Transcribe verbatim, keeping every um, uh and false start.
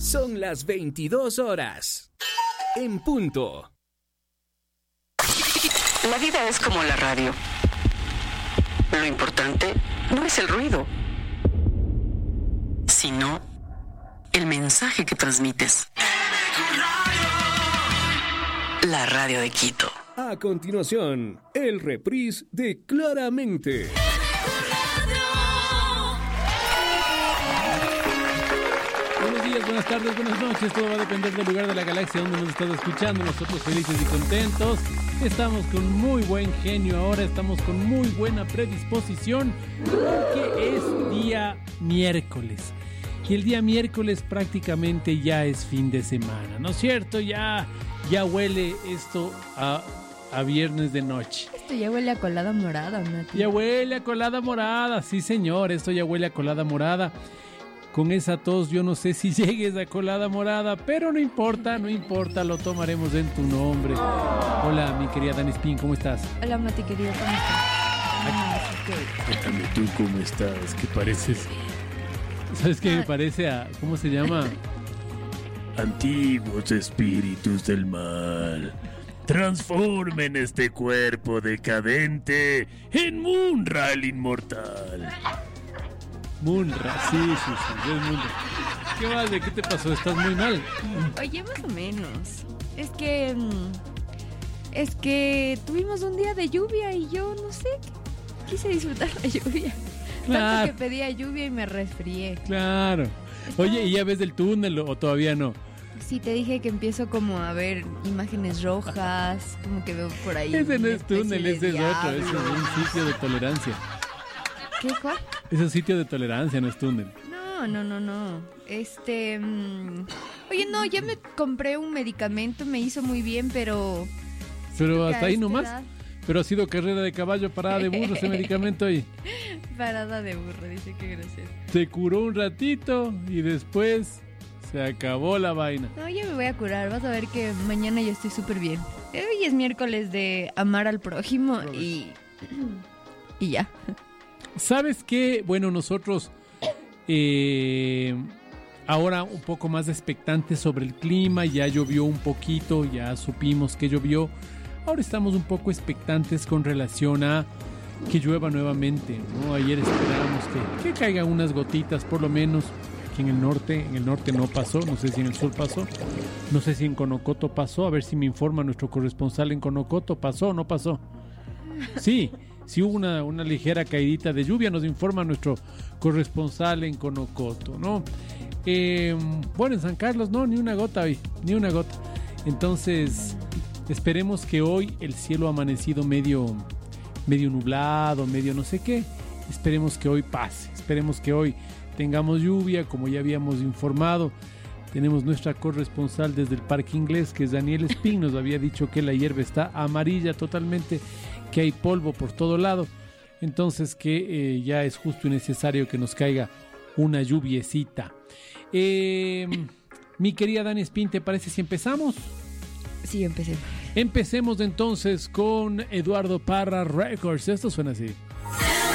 Son las veintidós horas. En punto. La vida es como la radio. Lo importante no es el ruido, sino el mensaje que transmites. La radio de Quito. A continuación, el reprise de Claramente. Buenos días, buenas tardes, buenas noches. Todo va a depender del lugar de la galaxia donde nos estás escuchando. Nosotros felices y contentos. Estamos con muy buen genio ahora. Estamos con muy buena predisposición porque es día miércoles. Y el día miércoles prácticamente ya es fin de semana, ¿no es cierto? Ya, ya huele esto a, a viernes de noche. Esto ya huele a colada morada, ¿no? Ya huele a colada morada, sí señor, esto ya huele a colada morada. Con esa tos yo no sé si llegue esa colada morada, pero no importa, no importa, lo tomaremos en tu nombre. Hola, mi querida Dani Spin, ¿cómo estás? Hola, Mati, querido, ¿cómo estás? Cuéntame tú cómo estás, ¿qué pareces? ¿Sabes qué me parece a, cómo se llama? Antiguos espíritus del mal, transformen este cuerpo decadente en Munra el inmortal. Munra, sí, sí, sí, es Munra. ¿Qué más? ¿De qué te pasó? ¿Estás muy mal? Oye, más o menos. Es que... Es que tuvimos un día de lluvia y yo, no sé, quise disfrutar la lluvia. Claro. Tanto que pedía lluvia y me resfrié. Claro. Oye, ¿y ya ves del túnel o todavía no? Sí, te dije que empiezo como a ver imágenes rojas, como que veo por ahí. Ese no una es túnel, especie ese de es otro, ese diablo. es un sitio de tolerancia. ¿Qué, cuál? Es un sitio de tolerancia, no es túnel. No, no, no, no. Este... mmm, Oye, no, ya me compré un medicamento, me hizo muy bien, pero... Pero que a hasta ahí esta nomás. edad- Pero ha sido carrera de caballo, parada de burro ese medicamento ahí. Parada de burro, dice que grosero. Se curó un ratito y después se acabó la vaina. No, ya me voy a curar, vas a ver que mañana ya estoy súper bien. Hoy es miércoles de amar al prójimo y... Y ya. ¿Sabes qué? Bueno, nosotros eh, ahora un poco más expectantes sobre el clima, ya llovió un poquito, ya supimos que llovió. Ahora estamos un poco expectantes con relación a que llueva nuevamente, ¿no? Ayer esperábamos que, que caigan unas gotitas, por lo menos aquí en el norte. En el norte no pasó, no sé si en el sur pasó, no sé si en Conocoto pasó. A ver si me informa nuestro corresponsal en Conocoto. ¿Pasó o no pasó? Sí, sí hubo una, una ligera caidita de lluvia, nos informa nuestro corresponsal en Conocoto, ¿no? Eh, bueno, en San Carlos no, ni una gota hoy, ni una gota. Entonces... Esperemos que hoy el cielo ha amanecido medio, medio nublado, medio no sé qué. Esperemos que hoy pase, esperemos que hoy tengamos lluvia, como ya habíamos informado. Tenemos nuestra corresponsal desde el Parque Inglés, que es Daniel Spin, nos había dicho que la hierba está amarilla totalmente, que hay polvo por todo lado. Entonces que eh, ya es justo y necesario que nos caiga una lluviecita. Eh, mi querida Dani Spin, ¿te parece si empezamos? Sí, empecé. Empecemos entonces con Eduardo Parra Records. Esto suena así.